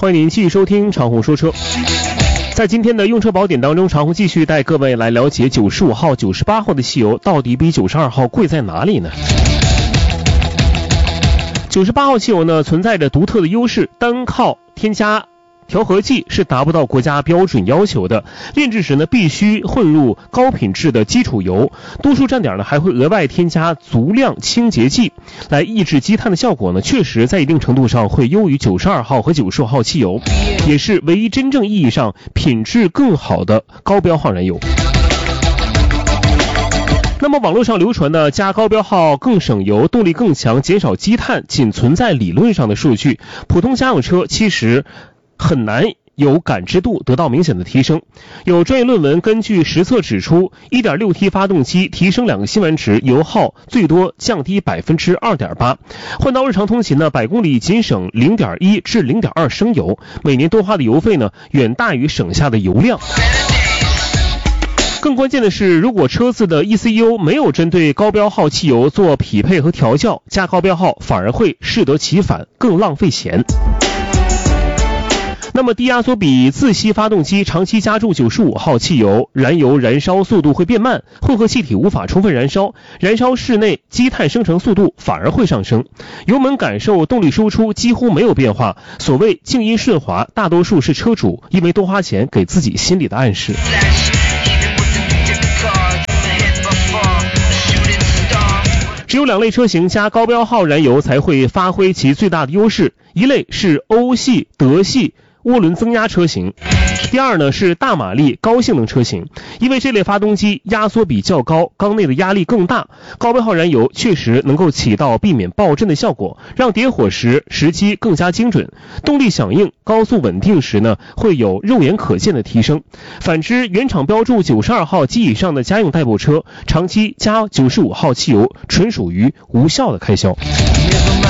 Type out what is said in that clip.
欢迎您继续收听长虹说车。在今天的用车宝典当中，长虹继续带各位来了解95号、98号的汽油到底比92号贵在哪里呢？98号汽油呢存在着独特的优势，单靠添加调和剂是达不到国家标准要求的，炼制时呢必须混入高品质的基础油，多数站点呢还会额外添加足量清洁剂来抑制积碳的效果呢，确实在一定程度上会优于92号和95号汽油，也是唯一真正意义上品质更好的高标号燃油。那么网络上流传的加高标号更省油、动力更强、减少积碳仅存在理论上的数据，普通家用车其实很难有感知度得到明显的提升。有专业论文根据实测指出， 1.6T 发动机提升2个辛烷值，油耗最多降低 2.8%， 换到日常通勤呢，100公里仅省 0.1 至 0.2 升油，每年多花的油费呢远大于省下的油量。更关键的是，如果车子的 ECU 没有针对高标号汽油做匹配和调教，加高标号反而会适得其反，更浪费钱。那么低压缩比自吸发动机长期加注95号汽油，燃油燃烧速度会变慢，混合气体无法充分燃烧，燃烧室内积碳生成速度反而会上升，油门感受动力输出几乎没有变化。所谓静音顺滑，大多数是车主因为多花钱给自己心理的暗示。只有2类车型加高标号燃油才会发挥其最大的优势，一类是欧系、德系涡轮增压车型，第二呢是大马力高性能车型。因为这类发动机压缩比较高，缸内的压力更大，高标号燃油确实能够起到避免爆震的效果，让点火时时机更加精准，动力响应、高速稳定时呢会有肉眼可见的提升。反之，原厂标注92号及以上的家用代步车，长期加95号汽油纯属于无效的开销。